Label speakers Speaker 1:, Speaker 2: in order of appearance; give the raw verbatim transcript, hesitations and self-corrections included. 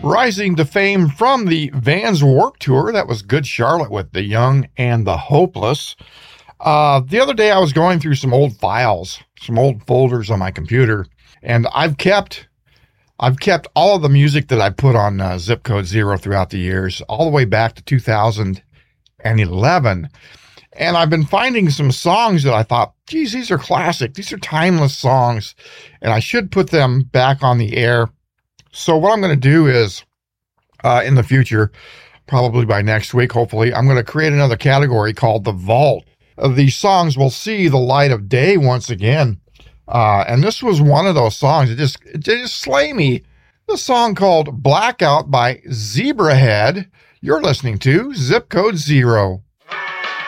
Speaker 1: Rising to fame from the Vans Warped Tour, that was Good Charlotte with The Young and the Hopeless. Uh, the other day I was going through some old files, some old folders on my computer, and I've kept I've kept all of the music that I put on uh, Zip Code Zero throughout the years, all the way back to two thousand eleven. And I've been finding some songs that I thought, geez, these are classic. These are timeless songs, and I should put them back on the air. So what I'm going to do is, uh, in the future, probably by next week, hopefully, I'm going to create another category called The Vault. Uh, these songs will see the light of day once again. Uh, and this was one of those songs. It just, it just slay me. The song called Blackout by Zebrahead. You're listening to Zip Code Zero.